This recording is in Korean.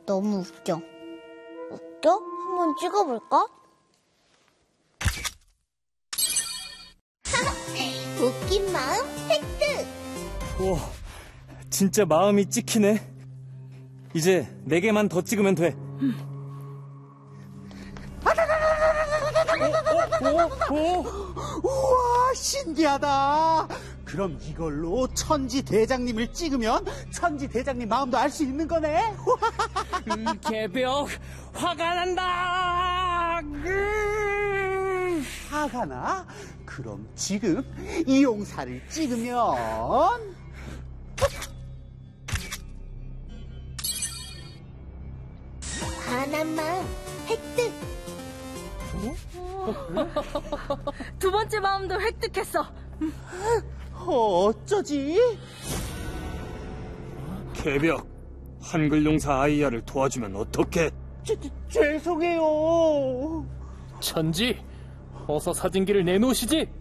너무 웃겨. 웃겨? 한번 찍어볼까? 웃긴 마음 획득! 우와, 진짜 마음이 찍히네. 이제 4개만 더 찍으면 돼. 우와, 신기하다. 그럼 이걸로 천지 대장님을 찍으면 천지 대장님 마음도 알 수 있는 거네. 개벽, 화가 난다. 화가 나? 그럼 지금 이용사를 찍으면 화난 마음 획득! 두 번째 마음도 획득했어. 어쩌지? 개벽, 한글 용사 아이야를 도와주면 어떡해? 죄송해요. 천지, 어서 사진기를 내놓으시지.